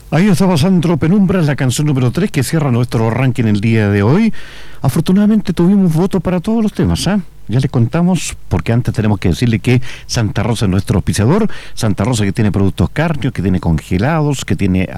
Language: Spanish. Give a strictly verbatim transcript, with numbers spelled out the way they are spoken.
Ahí estaba Sandro Penumbra, la canción número tres que cierra nuestro ranking el día de hoy. Afortunadamente tuvimos voto para todos los temas, ¿eh? Ya les contamos, porque antes tenemos que decirle que Santa Rosa es nuestro auspiciador. Santa Rosa, que tiene productos cárnicos, que tiene congelados, que tiene